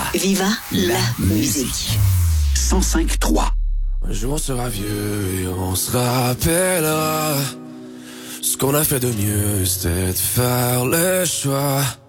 Viva la musique. 105.3. Un jour on sera vieux et on se rappellera ce qu'on a fait de mieux, c'était de faire le choix